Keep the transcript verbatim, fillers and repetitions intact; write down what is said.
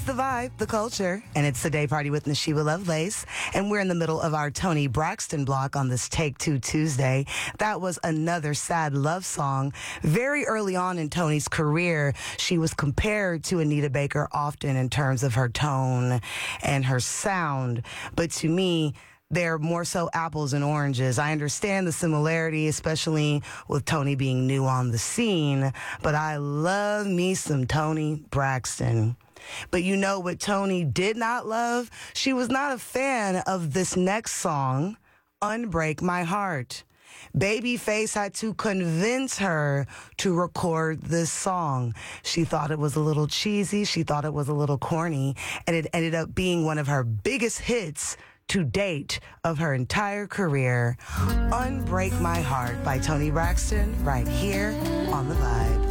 The Vibe, The Culture, and it's the Day Party with Nashiba Lovelace, and we're in the middle of our Toni Braxton block on this Take Two Tuesday. That was another sad love song. Very early on in Toni's career, she was compared to Anita Baker often in terms of her tone and her sound, but to me, they're more so apples and oranges. I understand the similarity, especially with Toni being new on the scene, but I love me some Toni Braxton. But you know what Toni did not love? She was not a fan of this next song, Unbreak My Heart. Babyface had to convince her to record this song. She thought it was a little cheesy. She thought it was a little corny. And it ended up being one of her biggest hits to date of her entire career. Unbreak My Heart by Toni Braxton right here on The Vibe.